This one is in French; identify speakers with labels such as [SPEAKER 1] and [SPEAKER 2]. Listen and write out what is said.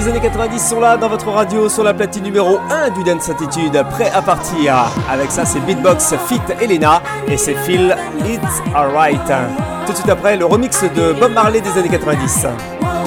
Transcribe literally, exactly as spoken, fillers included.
[SPEAKER 1] des années quatre-vingt-dix sont là dans votre radio sur la platine numéro un du Dance Attitude, prêt à partir. Avec ça, c'est Beatbox Fit Elena et c'est Feel It's Alright. Tout de suite après, le remix de Bob Marley des années quatre-vingt-dix.